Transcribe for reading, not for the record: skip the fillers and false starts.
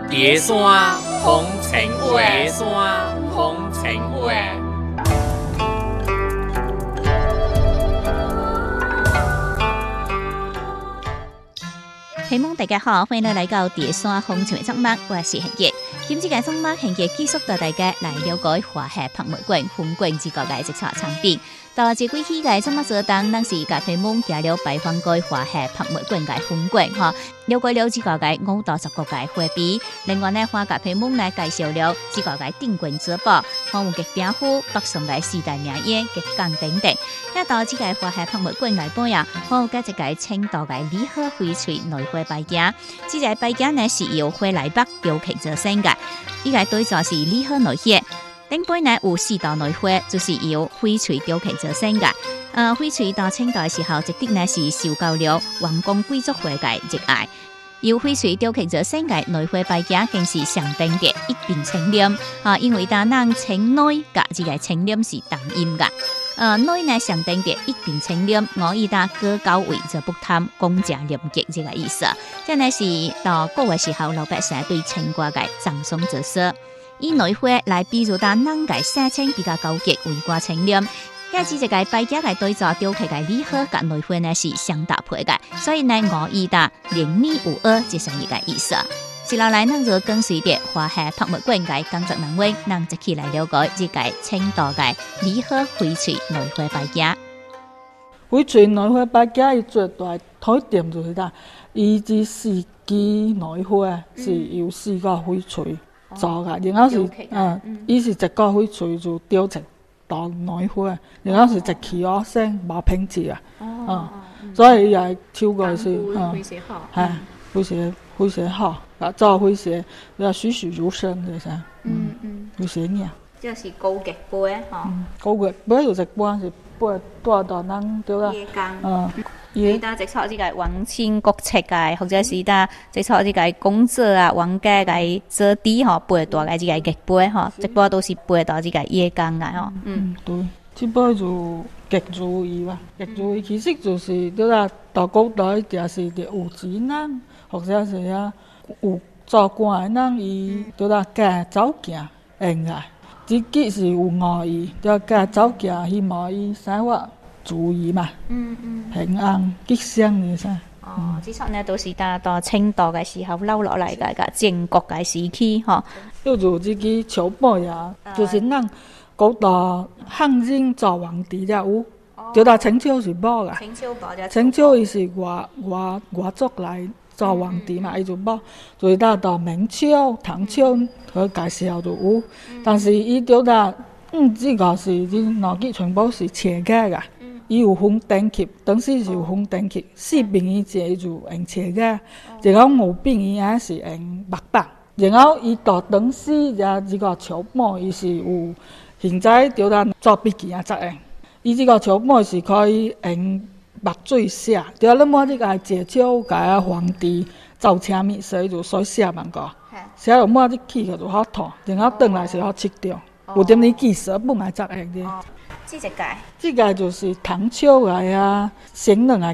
叠山风尘话，叠山风尘话。 朋友们大家好，欢迎来到叠山风尘话节目，我是贤杰。今次嘅节目，贤杰继续带大家来了解华夏博物馆风景之国嘅特色产品。到这几期嘅节目做当，咱是甲朋友们行了拜访过华夏博物馆嘅风景，哈，了解了这个嘅5到10个嘅花比。另外呢，我甲朋友们来介绍了这个嘅定馆之宝，有吉鼎府、北宋嘅4大名演、吉港等等。一到这个华夏博物馆内部呀，我甲一个青岛嘅李贺翡翠内花摆件，这个摆件呢是由花来北雕刻而成嘅，依个对象是李贺内叶。顶杯呢有4道内花，就是由翡翠雕刻而成嘅。翡翠到清代时候，一直呢是受到了王公贵族会嘅热爱。由翡翠雕刻而成嘅内花摆件，更是象征着一并清廉。因为咱清内甲这个清廉是同音嘅。内呢象征着一并清廉，我以高高位则不贪，公正廉洁这个意思。这呢是到古嘅时候，老百姓对清官嘅赠送之说。以内花来比如咱嘅色清比较高级，为官清廉。也是一个摆件嘅对照雕刻嘅礼盒甲内花呢是相搭配嘅，所以呢我以连理有二，这是一个意思。接下来，咱就跟随着华夏博物馆嘅工作人员，咱一起来了解这个青岛嘅礼盒翡翠内花摆件。 翡翠内花摆件伊最大特点就是伊这4支内花是由4个翡翠做嘅，然后是伊是一个翡翠就雕成大内花，然后是一气哦声无品质啊，所以也超过是诙谐好，做诙谐，栩栩如生就是，有些呢。 这是高级杯哈， 高级杯就是一般是杯带到咱对啦， 伊直撮这个王亲国戚嘅，或者是直撮这个公主啊、王家嘅子弟吼，背大嘅这个玉杯吼，一般都是背到这个夜光嘅吼。 对，这杯就极如意吧。极如意其实就是对啦，到古代就是有钱人，或者是有做官的人，伊对啦嫁走囝用啊。这个是有外意，对嫁走囝，希望伊生活如意嘛，平安吉祥的噻。 这些呢都是到清代嘅时候留落来嘅建国嘅时期吼。 叫做这个球杯呀，就是咱古代汉人做皇帝才有，就清朝是无噶。清朝伊是外族来做皇帝嘛，伊就无，所以到明朝、唐朝佢介绍就有，但是伊就这个是两个全部是切假噶。伊有分等级，当时是有分等级，4饼伊一就用切假，然后5饼伊也是用木板，然后伊到当时也这个球帽伊是有现在就做笔记才用，伊这个球帽是可以用墨水写，就咱摸这个借手甲皇帝造车物，所以就所写万个，写了摸这起个就好烫，然后转来是好切掉，有点技术本来才用的。 这个就是唐朝来成人